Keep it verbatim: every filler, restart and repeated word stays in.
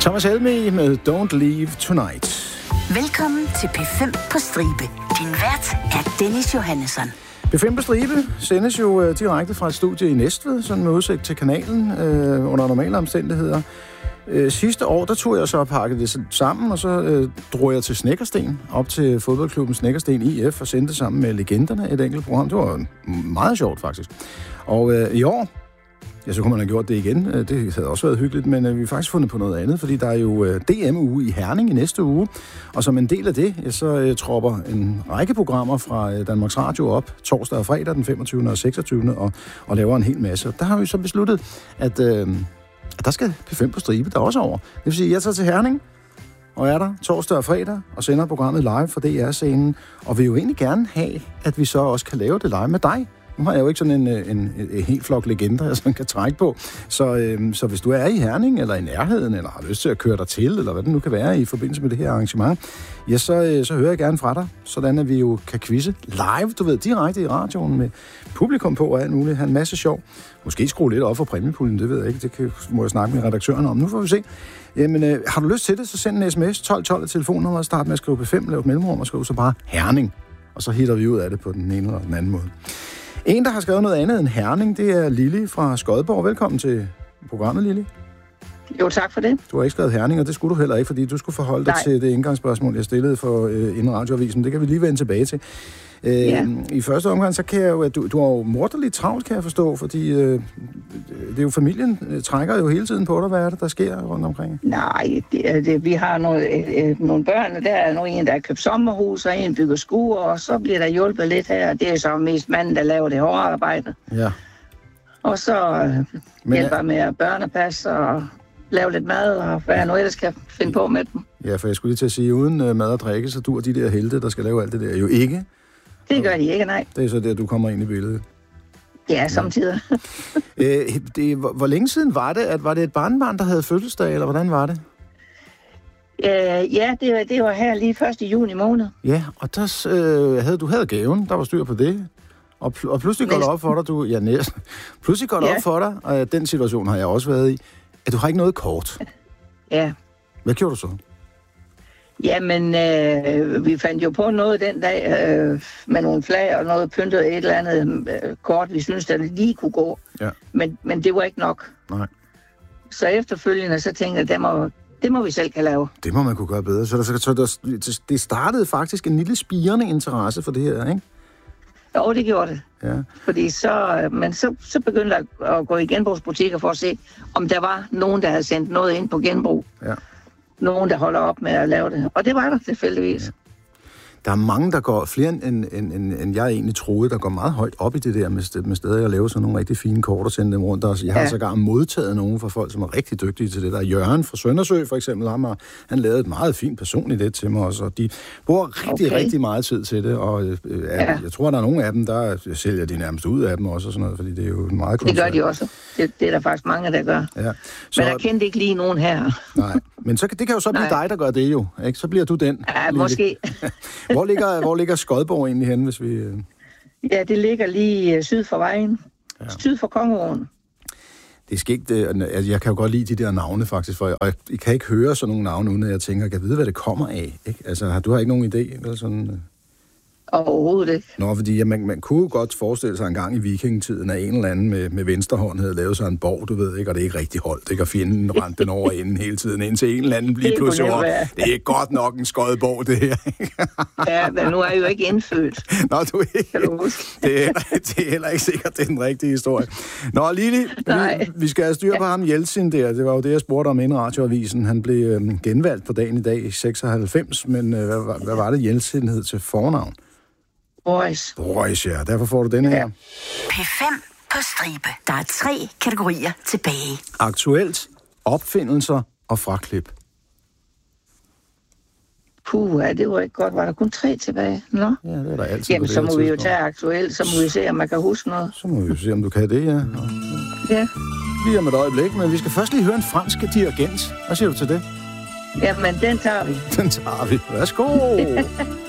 Thomas Helmig med Don't Leave Tonight. Velkommen til P fem på stribe. Din vært er Dennis Johannesson. P fem på stribe sendes jo øh, direkte fra et studie i Næstved, sådan med udsigt til kanalen øh, under normale omstændigheder. Øh, sidste år, der tog jeg så og pakkede det sammen, og så øh, drog jeg til Snekkersten, op til fodboldklubben Snekkersten I F, og sendte sammen med legenderne et enkelt program. Det var meget sjovt, faktisk. Og øh, i år, ja, så kunne man have gjort det igen. Det havde også været hyggeligt, men øh, vi har faktisk fundet på noget andet, fordi der er jo øh, D M-uge i Herning i næste uge, og som en del af det, ja, så øh, tropper en række programmer fra øh, Danmarks Radio op torsdag og fredag den femogtyvende og seksogtyvende og, og laver en hel masse. Der har vi så besluttet, at, øh, at der skal P fem på stribe der også over. Det vil sige, at jeg tager til Herning og er der torsdag og fredag og sender programmet live fra D R-scenen, og vil jo egentlig gerne have, at vi så også kan lave det live med dig. Nu har jeg jo ikke sådan en, en, en, en helt flok legender, jeg sådan kan trække på. Så, øhm, så hvis du er i Herning, eller i nærheden, eller har lyst til at køre dig til, eller hvad det nu kan være i forbindelse med det her arrangement, ja, så, øh, så hører jeg gerne fra dig, sådan at vi jo kan quizze live, du ved, direkte i radioen med publikum på og alt muligt. Have en masse sjov. Måske skrue lidt op for præmiepuljen, det ved jeg ikke. Det kan, må jeg snakke med redaktøren om. Nu får vi se. Jamen, øh, har du lyst til det, så send en sms tolv tolv af telefonnummer og start med at skrive P fem, lave et mellemrum og skrive så bare Herning. Og så hitter vi ud af det på den ene eller den anden måde. En, der har skrevet noget andet end Herning, det er Lili fra Skodborg. Velkommen til programmet, Lili. Jo, tak for det. Du har ikke skrevet Herning, og det skulle du heller ikke, fordi du skulle forholde dig Nej. til det indgangsspørgsmål, jeg stillede for øh, inden radioavisen. Det kan vi lige vende tilbage til. Øh, ja. I første omgang, så kan jeg jo, at du, du har jo morderligt travlt, kan jeg forstå, fordi øh, det er jo familien øh, trækker jo hele tiden på dig. Hvad er det, der sker rundt omkring? Nej, det, det, vi har nogle, øh, nogle børn, og der er nogle en, der har købt sommerhus, og en bygger skuer, og så bliver der hjulpet lidt her. Det er så mest manden, der laver det hårde arbejde. Ja. Og så øh, Men, hjælper jeg med at børnepasse og lave lidt mad, og hvad jeg nu ellers kan finde på med dem. Ja, for jeg skulle lige til at sige, uden øh, mad og drikke, så dur de der helte, der skal lave alt det der, jo ikke. Det gør de ikke, nej. Det er så der, du kommer ind i billedet. Ja, samtidig. øh, det, hvor, hvor længe siden var det? At, var det et barnebarn, der havde fødselsdag, eller hvordan var det? Øh, ja, det var, det var her lige første juni måned. Ja, og der øh, havde du havde gaven, der var styr på det. Og, pl- og pludselig går det op for dig, du... Ja, næsten. Pludselig går det ja. op for dig, og den situation har jeg også været i, at du har ikke noget kort. Ja. Hvad gjorde du så? Jamen, øh, vi fandt jo på noget den dag øh, med nogle flag og noget pyntet et eller andet øh, kort, vi synes, der lige kunne gå. Ja. Men, men det var ikke nok. Nej. Så efterfølgende, så tænkte jeg, det må, det må vi selv kan lave. Det må man kunne gøre bedre. Så, der, så der, det startede faktisk en lille spirende interesse for det her, ikke? Jo, det gjorde det. Ja. Fordi så, men så, så begyndte jeg at gå i genbrugsbutikker for at se, om der var nogen, der havde sendt noget ind på genbrug. Ja. Nogen, der holder op med at lave det. Og det var der tilfældigvis. Ja. Der er mange, der går, flere end, end, end, end jeg egentlig troede, der går meget højt op i det der med, sted, med steder at lave sådan nogle rigtig fine kort og sende dem rundt. Jeg har ja. sågar modtaget nogle fra folk, som er rigtig dygtige til det. Der er Jørgen fra Søndersø, for eksempel. Han, har, han lavede et meget fint personligt det til mig også. Og de bruger rigtig, okay. rigtig meget tid til det. Og øh, ja. jeg tror, der er nogle af dem, der sælger de nærmest ud af dem også. Og sådan noget, fordi det er jo meget kunst. Det gør de også. Det, det er der faktisk mange, der gør. Ja. Så, men jeg kendte ikke lige nogen her. Nej, men så, det kan jo så blive dig, der gør det jo. Ikke? Så bliver du den. Ja, måske. Hvor ligger, hvor ligger Skodborg egentlig henne, hvis vi... Ja, det ligger lige syd for vejen. Ja. Syd for Kongeåen. Det er skægt. Altså, jeg kan jo godt lide de der navne, faktisk. For jeg, jeg kan ikke høre sådan nogle navne, uden at jeg tænker, kan jeg vide, hvad det kommer af? Ikke? Altså, du har ikke nogen idé? Eller sådan... Overhovedet ikke. Nå, fordi ja, man, man kunne godt forestille sig en gang i vikingetiden, at en eller anden med, med venstre hånd havde lavet sig en borg, du ved ikke, og det er ikke rigtig holdt, ikke? Og fjenden rendte den over inden hele tiden, indtil en eller anden bliver pludselig over. Det er godt nok en Skodborg, det her. Ja, men nu er jeg jo ikke indfødt. Nå, du er ikke. Det er, det er heller ikke sikkert, det er den rigtige historie. Nå, Lili, vi, vi skal have styr på ja. ham Jeltsin der. Det var jo det, jeg spurgte om inden radioavisen. Han blev øhm, genvalgt på dagen i dag i seksoghalvfems, men øh, hvad, hvad var det Jeltsin hed til fornavn? Boris. Boris, ja. Derfor får du denne her. P fem på stribe. Der er tre kategorier tilbage. Aktuelt, opfindelser og fraklip. Puh, ja, det var ikke godt. Var der kun tre tilbage? Nå? Ja, det er der altid. Jamen, så må vi jo tage aktuelt. Så må vi se, om man kan huske noget. Så må vi jo se, om du kan det, ja. Ja. Lige om et øjeblik, men vi skal først lige høre en fransk dirigent. Hvad siger du til det? Jamen, den tager vi. Den tager vi. Værsgo!